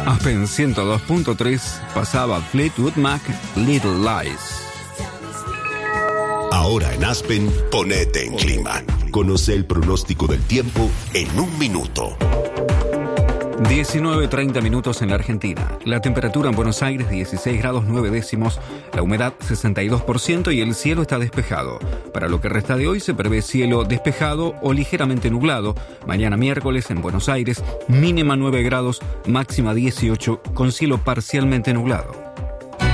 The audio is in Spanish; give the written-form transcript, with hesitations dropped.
Aspen 102.3 pasaba Fleetwood Mac, Little Lies. Ahora en Aspen, ponete en clima. Conoce el pronóstico del tiempo en un minuto. 19:30 minutos en la Argentina. La temperatura en Buenos Aires 16 grados 9 décimos, la humedad 62% y el cielo está despejado. Para lo que resta de hoy se prevé cielo despejado o ligeramente nublado. Mañana miércoles en Buenos Aires, mínima 9 grados, máxima 18, con cielo parcialmente nublado.